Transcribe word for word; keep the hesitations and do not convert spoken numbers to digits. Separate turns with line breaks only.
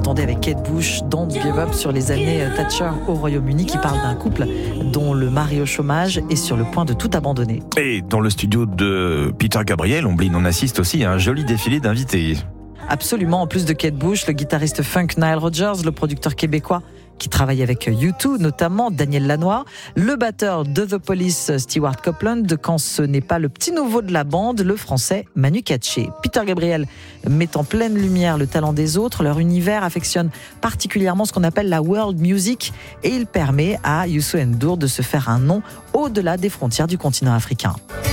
l'entendait avec Kate Bush, Don't Give Up, sur les années Thatcher au Royaume-Uni, qui parle d'un couple dont le mari au chômage est sur le point de tout abandonner.
Et dans le studio de Peter Gabriel, on assiste aussi à un joli défilé d'invités.
Absolument, en plus de Kate Bush, le guitariste funk Nile Rodgers, le producteur québécois qui travaille avec U deux, notamment Daniel Lanois, le batteur de The Police Stewart Copeland, quand ce n'est pas le petit nouveau de la bande, le français Manu Katché. Peter Gabriel met en pleine lumière le talent des autres, leur univers affectionne particulièrement ce qu'on appelle la world music et il permet à Youssou N'Dour de se faire un nom au-delà des frontières du continent africain.